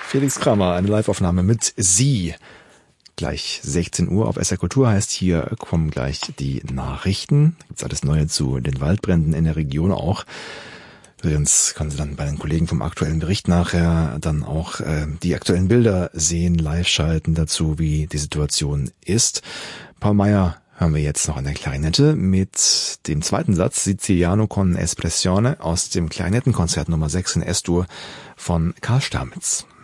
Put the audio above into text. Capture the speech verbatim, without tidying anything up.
Felix Kramer, eine Live-Aufnahme mit Sie. Gleich sechzehn Uhr auf S R Kultur heißt, hier kommen gleich die Nachrichten. Gibt's alles Neue zu den Waldbränden in der Region auch. Übrigens können Sie dann bei den Kollegen vom aktuellen Bericht nachher dann auch äh, die aktuellen Bilder sehen, live schalten dazu, wie die Situation ist. Paul Meyer hören wir jetzt noch an der Klarinette mit dem zweiten Satz Siciliano con Espressione aus dem Klarinettenkonzert Nummer sechs in S-Dur von Karl Stamitz.